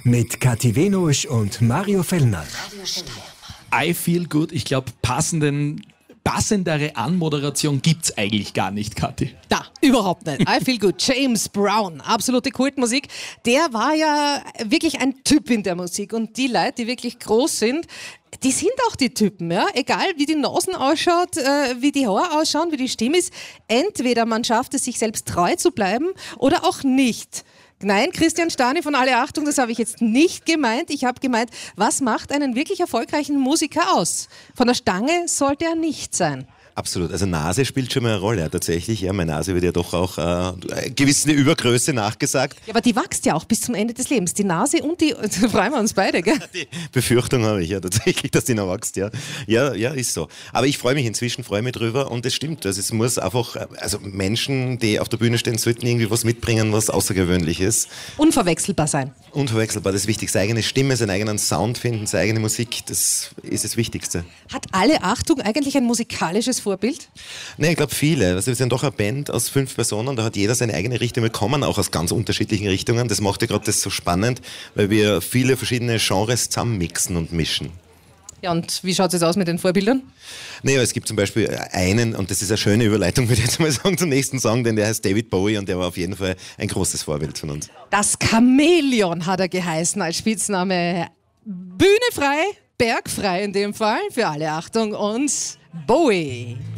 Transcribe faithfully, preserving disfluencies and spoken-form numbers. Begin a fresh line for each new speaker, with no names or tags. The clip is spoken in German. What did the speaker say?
mit Kathi Venusch und Mario Fellner.
I Feel Good, ich glaube, passenden passendere Anmoderation gibt's eigentlich gar nicht, Kathi.
Da, überhaupt nicht. I Feel Good. James Brown, absolute Kultmusik. Der war ja wirklich ein Typ in der Musik. Und die Leute, die wirklich groß sind, die sind auch die Typen, ja. Egal wie die Nasen ausschaut, äh, wie die Haare ausschauen, wie die Stimme ist. Entweder man schafft es, sich selbst treu zu bleiben oder auch nicht. Nein, Christian Stani von Alle Achtung, das habe ich jetzt nicht gemeint. Ich habe gemeint, was macht einen wirklich erfolgreichen Musiker aus? Von der Stange sollte er nicht sein.
Absolut, also Nase spielt schon mal eine Rolle, ja, tatsächlich. Ja, meine Nase wird ja doch auch äh, eine gewisse Übergröße nachgesagt.
Ja, aber die wächst ja auch bis zum Ende des Lebens. Die Nase und die, da freuen wir uns beide, gell?
Die Befürchtung habe ich ja tatsächlich, dass die noch wächst, ja. Ja, ja, ist so. Aber ich freue mich inzwischen, freue mich drüber und es stimmt. Also es muss einfach, also Menschen, die auf der Bühne stehen, sollten irgendwie was mitbringen, was Außergewöhnliches.
Unverwechselbar sein.
Unverwechselbar, das Wichtigste. Seine eigene Stimme, seinen eigenen Sound finden, seine eigene Musik, das ist das Wichtigste.
Hat Alle Achtung eigentlich ein musikalisches Vorbild?
Nein, ich glaube viele. Also wir sind doch eine Band aus fünf Personen, da hat jeder seine eigene Richtung. Wir kommen auch aus ganz unterschiedlichen Richtungen. Das macht ja gerade das so spannend, weil wir viele verschiedene Genres zusammenmixen und mischen.
Ja, und wie schaut es jetzt aus mit den Vorbildern?
Naja, es gibt zum Beispiel einen, und das ist eine schöne Überleitung, würde ich jetzt mal sagen, zum nächsten Song, denn der heißt David Bowie und der war auf jeden Fall ein großes Vorbild von uns.
Das Chamäleon hat er geheißen als Spitzname. Bühne frei, bergfrei in dem Fall, für Alle Achtung und Bowie.